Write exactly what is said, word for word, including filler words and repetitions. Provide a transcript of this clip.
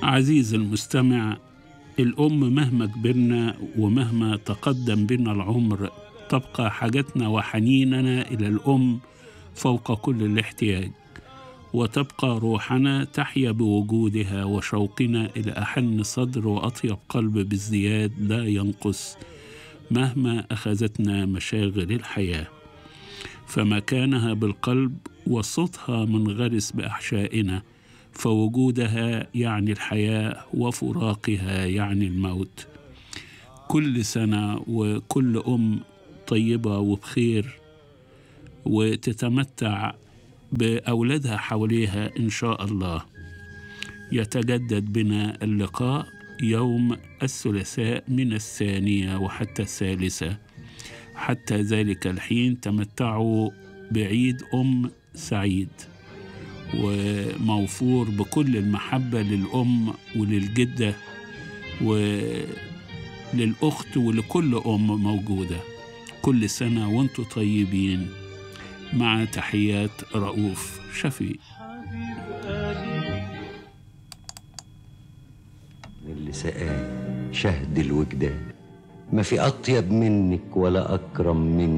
عزيزي المستمع، الأم مهما كبرنا ومهما تقدم بنا العمر تبقى حاجتنا وحنيننا إلى الأم فوق كل الاحتياج، وتبقى روحنا تحيا بوجودها وشوقنا إلى أحن صدر وأطيب قلب بالزياد لا ينقص مهما أخذتنا مشاغل الحياة. فمكانها بالقلب وصوتها منغرس بأحشائنا، فوجودها يعني الحياة وفراقها يعني الموت. كل سنة وكل أم طيبة وبخير وتتمتع بأولادها حواليها إن شاء الله. يتجدد بنا اللقاء يوم الثلاثاء من الثانية وحتى الثالثة. حتى ذلك الحين تمتعوا بعيد أم سعيد وموفور بكل المحبة للأم وللجدة وللأخت ولكل أم موجودة. كل سنة وانتم طيبين، مع تحيات رؤوف شفيق. اللي سقاه شهد الوجدان، ما في أطيب منك ولا أكرم منك.